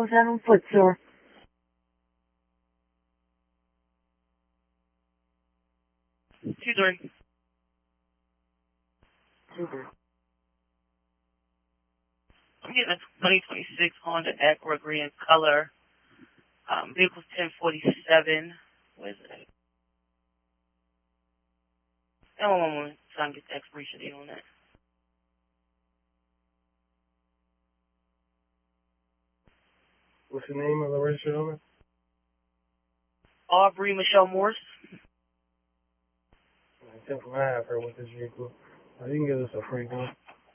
was that on foot, sir? Tutoring. Super. I'm getting a 2026 Honda Acura green color. Vehicle's 1047. What is it? And one moment, trying to get the expiration date on that. What's the name of the registered owner? Aubrey Michelle Morse. I think I have her with this vehicle. You can give us a free gun.